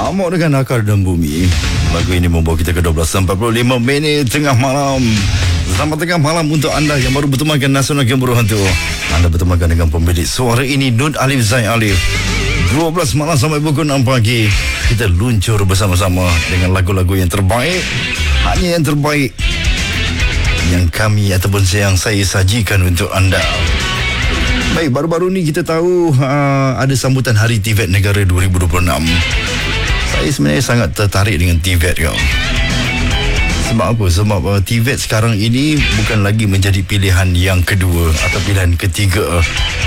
Amok dengan Akar dan Bumi. Lagu ini membawa kita ke 12.45 minit tengah malam. Selamat tengah malam untuk anda yang baru bertemankan Nasional Gembira Hantu. Anda bertemankan dengan pemilik suara ini, Nur Alif Zain Alif. 12 malam sampai pukul 6 pagi. Kita luncur bersama-sama dengan lagu-lagu yang terbaik. Hanya yang terbaik yang kami ataupun yang saya sajikan untuk anda. Baik, baru-baru ni kita tahu ada sambutan Hari TVET Negara 2026. Saya sebenarnya sangat tertarik dengan TVET kau. Sebab apa? Sebab TVET sekarang ini bukan lagi menjadi pilihan yang kedua atau pilihan ketiga